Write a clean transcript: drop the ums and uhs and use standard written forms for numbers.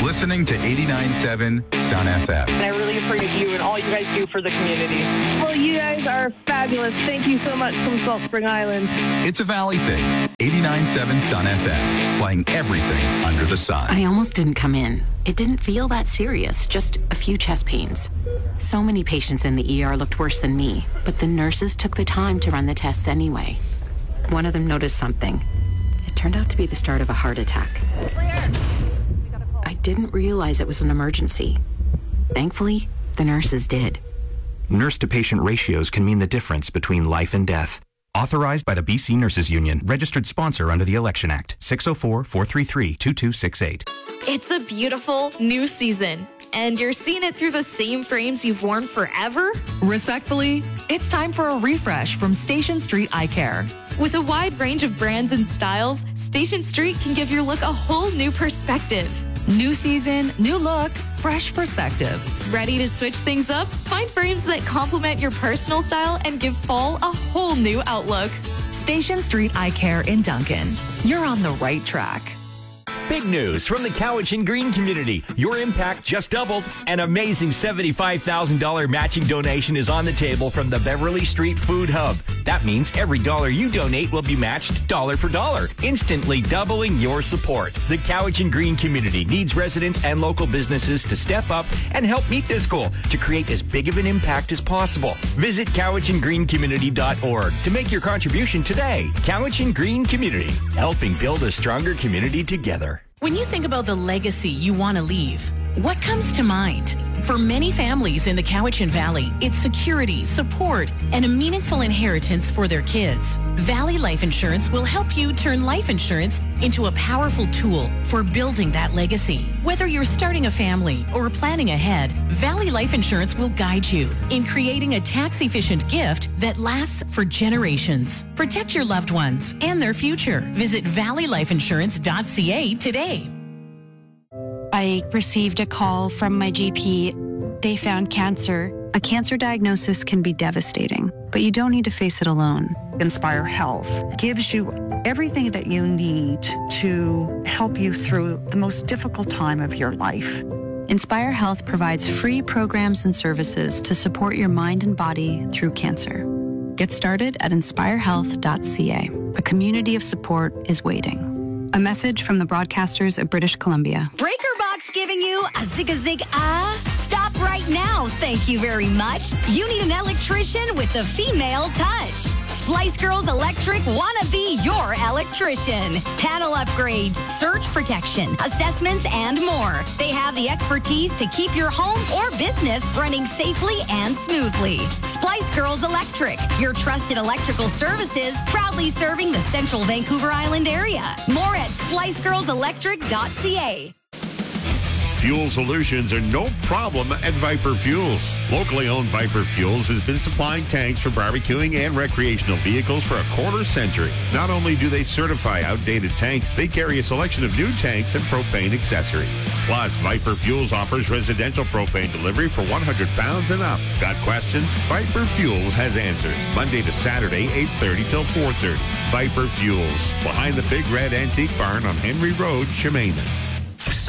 listening to 89.7 Sun FM. And I really appreciate you and all you guys do for the community. Well, you guys are fabulous. Thank you so much from Salt Spring Island. It's a Valley thing. 89.7 Sun FM, playing everything under the sun. I almost didn't come in. It didn't feel that serious, just a few chest pains. So many patients in the ER looked worse than me, but the nurses took the time to run the tests anyway. One of them noticed something. It turned out to be the start of a heart attack. I didn't realize it was an emergency. Thankfully, the nurses did. Nurse-to-patient ratios can mean the difference between life and death. Authorized by the BC Nurses Union, registered sponsor under the Election Act, 604-433-2268. It's a beautiful new season, and you're seeing it through the same frames you've worn forever? Respectfully, it's time for a refresh from Station Street Eye Care. With a wide range of brands and styles, Station Street can give your look a whole new perspective. New season, new look, fresh perspective. Ready to switch things up? Find frames that complement your personal style and give fall a whole new outlook. Station Street Eye Care in Duncan. You're on the right track. Big news from the Cowichan Green community. Your impact just doubled. An amazing $75,000 matching donation is on the table from the Beverly Street Food Hub. That means every dollar you donate will be matched dollar for dollar, instantly doubling your support. The Cowichan Green community needs residents and local businesses to step up and help meet this goal to create as big of an impact as possible. Visit cowichangreencommunity.org to make your contribution today. Cowichan Green Community, helping build a stronger community together. When you think about the legacy you want to leave, what comes to mind? For many families in the Cowichan Valley, it's security, support, and a meaningful inheritance for their kids. Valley Life Insurance will help you turn life insurance into a powerful tool for building that legacy. Whether you're starting a family or planning ahead, Valley Life Insurance will guide you in creating a tax-efficient gift that lasts for generations. Protect your loved ones and their future. Visit valleylifeinsurance.ca today. I received a call from my GP. They found cancer. A cancer diagnosis can be devastating, but you don't need to face it alone. Inspire Health gives you everything that you need to help you through the most difficult time of your life. Inspire Health provides free programs and services to support your mind and body through cancer. Get started at inspirehealth.ca. A community of support is waiting. A message from the broadcasters of British Columbia. BreakerBox giving you a zig-a-zig-ah? Stop right now, thank you very much. You need an electrician with the female touch. Splice Girls Electric wanna be your electrician. Panel upgrades, surge protection, assessments, and more. They have the expertise to keep your home or business running safely and smoothly. Splice Girls Electric, your trusted electrical services, proudly serving the central Vancouver Island area. More at splicegirlselectric.ca. Fuel solutions are no problem at Viper Fuels. Locally owned Viper Fuels has been supplying tanks for barbecuing and recreational vehicles for a quarter century. Not only do they certify outdated tanks, they carry a selection of new tanks and propane accessories. Plus, Viper Fuels offers residential propane delivery for 100 pounds and up. Got questions? Viper Fuels has answers. Monday to Saturday, 8:30 till 4:30. Viper Fuels, behind the Big Red Antique Barn on Henry Road, Chemainus.